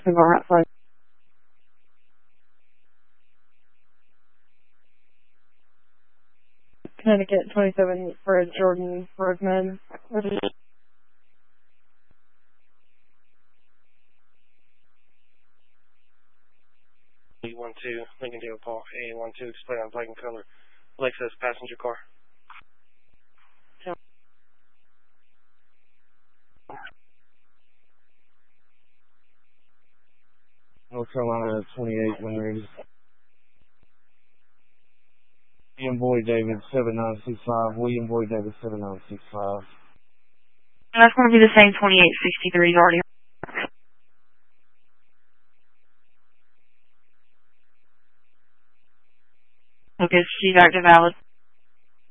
Jackson Bar outside. Connecticut 27 Fred Jordan Roseman. A12 Lincoln Dale Paul. A12 display on black and color. Lexus passenger car. North Carolina 28 wind rated. William Boyd David 7965. William Boyd David 7965. And that's going to be the same 2863 already. Okay, she's active valid.